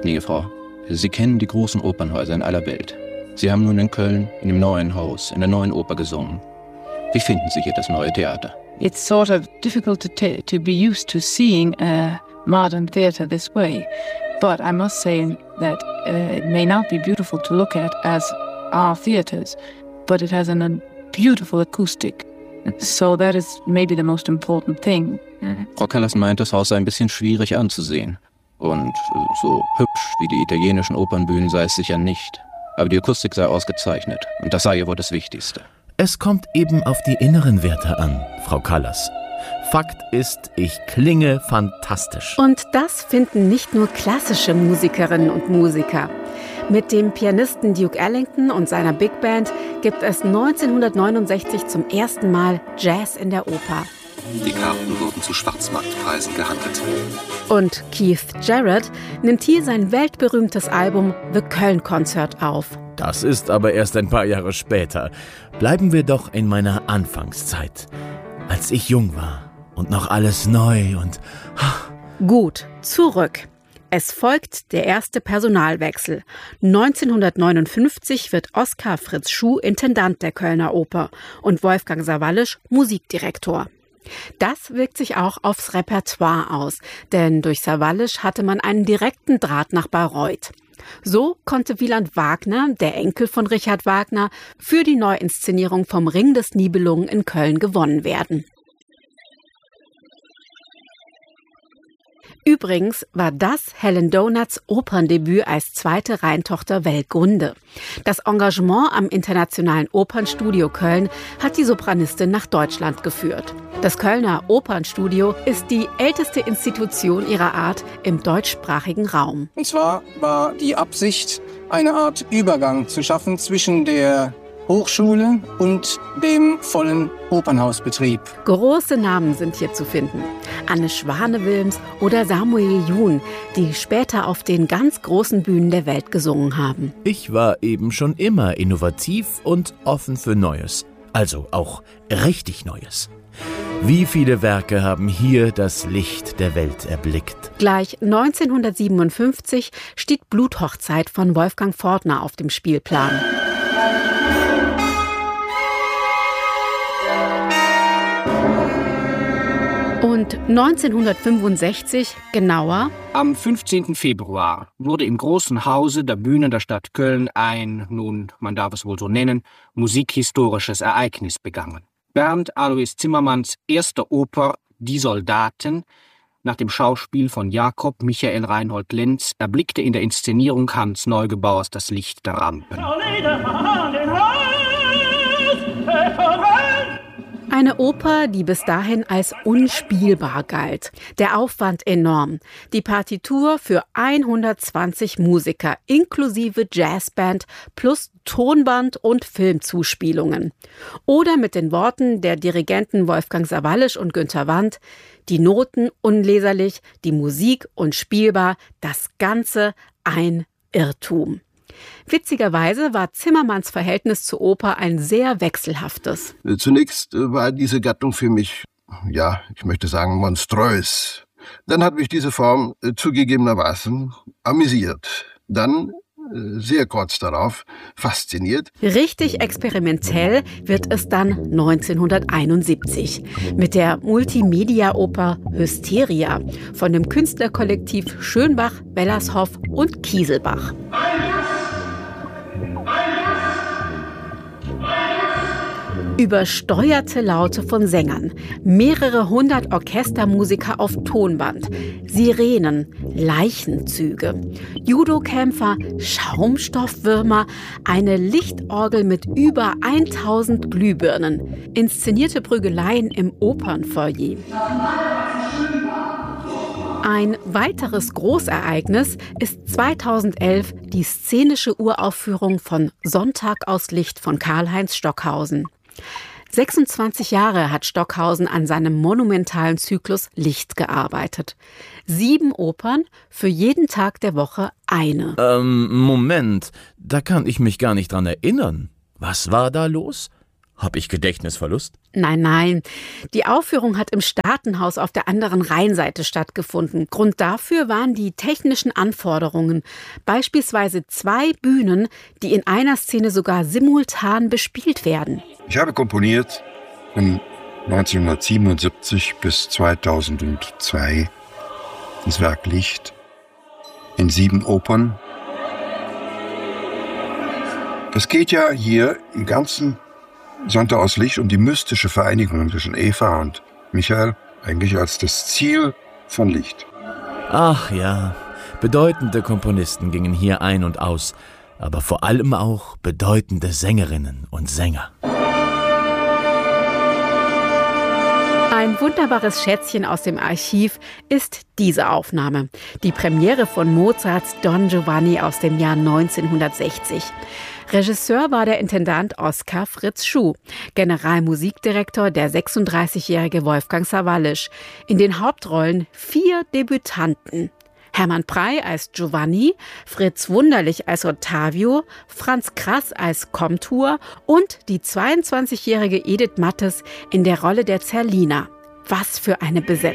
Gnädige Frau, Sie kennen die großen Opernhäuser in aller Welt. Sie haben nun in Köln, in dem neuen Haus, in der neuen Oper gesungen. Wie finden Sie hier das neue Theater? It's sort of difficult to be used to seeing a modern theater this way. But I must say that it may not be beautiful to look at as our theaters, but it has a beautiful acoustic. So that is maybe the most important thing. Frau Callas meint, das Haus sei ein bisschen schwierig anzusehen. Und so hübsch wie die italienischen Opernbühnen sei es sicher nicht. Aber die Akustik sei ausgezeichnet. Und das sei ihr wohl das Wichtigste. Es kommt eben auf die inneren Werte an, Frau Callas. Fakt ist, ich klinge fantastisch. Und das finden nicht nur klassische Musikerinnen und Musiker. Mit dem Pianisten Duke Ellington und seiner Big Band gibt es 1969 zum ersten Mal Jazz in der Oper. Die Karten wurden zu Schwarzmarktpreisen gehandelt. Und Keith Jarrett nimmt hier sein weltberühmtes Album The Köln Concert auf. Das ist aber erst ein paar Jahre später. Bleiben wir doch in meiner Anfangszeit, als ich jung war und noch alles neu und... Gut, zurück. Es folgt der erste Personalwechsel. 1959 wird Oskar Fritz Schuh Intendant der Kölner Oper und Wolfgang Sawallisch Musikdirektor. Das wirkt sich auch aufs Repertoire aus, denn durch Sawallisch hatte man einen direkten Draht nach Bayreuth. So konnte Wieland Wagner, der Enkel von Richard Wagner, für die Neuinszenierung vom Ring des Nibelungen in Köln gewonnen werden. Übrigens war das Helen Donuts Operndebüt als zweite Rheintochter Weltgründe. Das Engagement am Internationalen Opernstudio Köln hat die Sopranistin nach Deutschland geführt. Das Kölner Opernstudio ist die älteste Institution ihrer Art im deutschsprachigen Raum. Und zwar war die Absicht, eine Art Übergang zu schaffen zwischen der Hochschule und dem vollen Opernhausbetrieb. Große Namen sind hier zu finden. Anne Schwane-Wilms oder Samuel Jun, die später auf den ganz großen Bühnen der Welt gesungen haben. Ich war eben schon immer innovativ und offen für Neues. Also auch richtig Neues. Wie viele Werke haben hier das Licht der Welt erblickt? Gleich 1957 steht Bluthochzeit von Wolfgang Fortner auf dem Spielplan. Und 1965, genauer, am 15. Februar wurde im Großen Hause der Bühne der Stadt Köln ein, nun, man darf es wohl so nennen, musikhistorisches Ereignis begangen. Bernd Alois Zimmermanns erste Oper »Die Soldaten« nach dem Schauspiel von Jakob Michael Reinhold Lenz erblickte in der Inszenierung Hans Neugebauers das Licht der Rampen. Eine Oper, die bis dahin als unspielbar galt. Der Aufwand enorm. Die Partitur für 120 Musiker inklusive Jazzband plus Tonband und Filmzuspielungen. Oder mit den Worten der Dirigenten Wolfgang Sawallisch und Günter Wandt: die Noten unleserlich, die Musik unspielbar, das Ganze ein Irrtum. Witzigerweise war Zimmermanns Verhältnis zur Oper ein sehr wechselhaftes. Zunächst war diese Gattung für mich, ja, ich möchte sagen, monströs. Dann hat mich diese Form zugegebenermaßen amüsiert. Dann, sehr kurz darauf, fasziniert. Richtig experimentell wird es dann 1971 mit der Multimedia-Oper Hysteria von dem Künstlerkollektiv Schönbach, Wellershoff und Kieselbach. Übersteuerte Laute von Sängern, mehrere hundert Orchestermusiker auf Tonband, Sirenen, Leichenzüge, Judokämpfer, Schaumstoffwürmer, eine Lichtorgel mit über 1000 Glühbirnen, inszenierte Prügeleien im Opernfoyer. Ein weiteres Großereignis ist 2011 die szenische Uraufführung von Sonntag aus Licht von Karl-Heinz Stockhausen. 26 Jahre hat Stockhausen an seinem monumentalen Zyklus Licht gearbeitet. 7 Opern, für jeden Tag der Woche eine. Moment, da kann ich mich gar nicht dran erinnern. Was war da los? Hab ich Gedächtnisverlust? Nein. Die Aufführung hat im Staatenhaus auf der anderen Rheinseite stattgefunden. Grund dafür waren die technischen Anforderungen. Beispielsweise 2 Bühnen, die in einer Szene sogar simultan bespielt werden. Ich habe komponiert von 1977 bis 2002 das Werk Licht in 7 Opern. Es geht ja hier im ganzen Sonntag aus Licht um die mystische Vereinigung zwischen Eva und Michael, eigentlich als das Ziel von Licht. Ach ja, bedeutende Komponisten gingen hier ein und aus, aber vor allem auch bedeutende Sängerinnen und Sänger. Ein wunderbares Schätzchen aus dem Archiv ist diese Aufnahme. Die Premiere von Mozarts Don Giovanni aus dem Jahr 1960. Regisseur war der Intendant Oskar Fritz Schuh, Generalmusikdirektor der 36-jährige Wolfgang Sawallisch. In den Hauptrollen 4 Debütanten. Hermann Prey als Giovanni, Fritz Wunderlich als Ottavio, Franz Krass als Komtur und die 22-jährige Edith Mattes in der Rolle der Zerlina. Was für eine Besetzung!